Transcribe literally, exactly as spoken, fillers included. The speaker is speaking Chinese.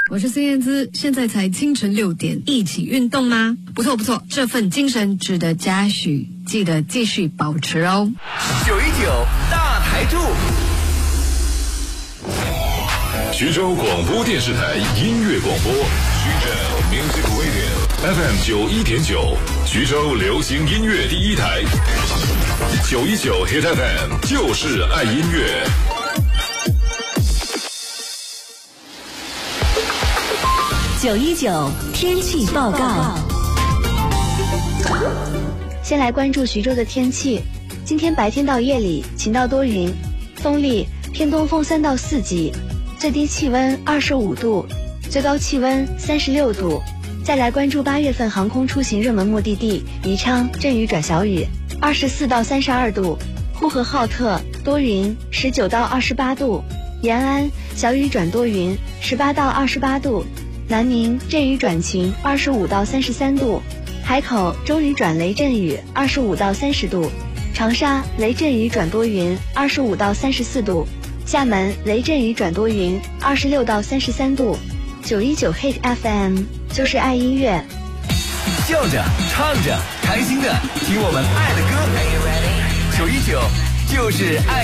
我是孙燕姿，现在才清晨六点，一起运动吗？不错不错，这份精神值得嘉许，记得继续保持哦。 九一九大台柱， 徐州广播电视台音乐广播，徐州 Music Radio F M 九一点九，徐州流行音乐第一台，九一九 Hit F M 就是爱音乐。 九一九天气报告。 先来关注徐州的天气。今天白天到夜里晴到多云，风力偏东风三到四级，最低气温二十五度，最高气温三十六度。再来关注八月份航空出行热门目的地宜昌，阵雨转小雨，二十四到三十二度；呼和浩特多云，十九到二十八度；延安小雨转多云，十八到二十八度；南宁阵雨转晴，二十五到三十三度；海口中雨转雷阵雨，二十五到三十度；长沙雷阵雨转多云，二十五到三十四度；厦门雷阵雨转多云，二十六到三十三度。九一九 Hit F M 就是爱音乐， 笑着唱着开心的听我们爱的歌。九一九就是爱。